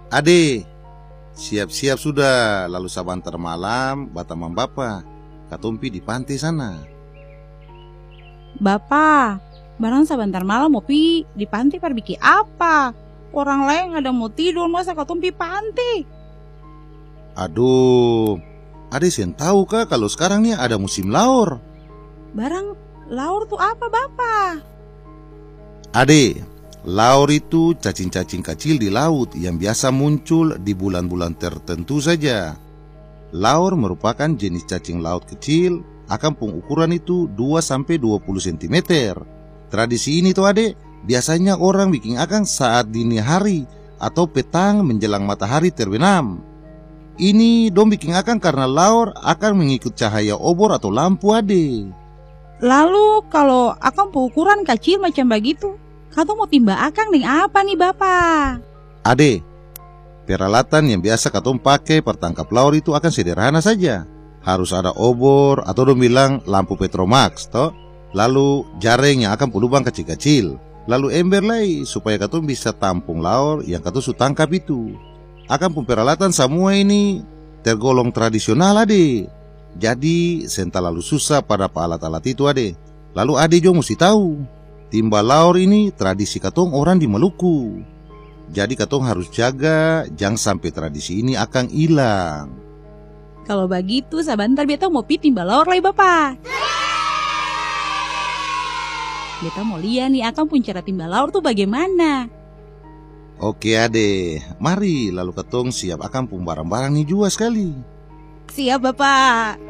Ade, siap-siap sudah. Lalu sabantar malam, batamang bapa katumpi di pantai sana. Bapak, barang sebentar malam mau pi di pantai pergi apa? Orang lain ada mau tidur masa katumpi pantai? Aduh, Ade sen tahu kah kalau sekarang nih ada musim laur? Barang laur tuh apa Bapak? Ade, laur itu cacing-cacing kecil di laut yang biasa muncul di bulan-bulan tertentu saja. Laur merupakan jenis cacing laut kecil, akan pengukuran itu 2-20 cm. Tradisi ini tuh Ade, biasanya orang bikin akang saat dini hari atau petang menjelang matahari terbenam. Ini dong bikin akang karena laur akan mengikut cahaya obor atau lampu Ade. Lalu kalau akang pengukuran kecil macam begitu, kau mau timba akang nih apa nih Bapak? Ade, peralatan yang biasa katong pakai pertangkap laur itu akan sederhana saja. Harus ada obor atau dong bilang lampu Petromax toh. Lalu jaring yang akan pelubang kecil-kecil. Lalu ember lagi supaya katong bisa tampung laur yang katong su tangkap itu. Akan peralatan semua ini tergolong tradisional Ade. Jadi sen terlalu susah pada alat-alat itu Ade. Lalu Ade juga mesti tahu, timba laur ini tradisi katong orang di Maluku. Jadi katong harus jaga jangan sampai tradisi ini akan hilang. Kalau begitu sebentar beta mau pi timba laur lagi Bapak. Beta mau lihat nih akang pun cara timba laur tuh bagaimana. Oke Ade, mari lalu katong siap akan pun barang-barang nih juga sekali. Siap Bapak.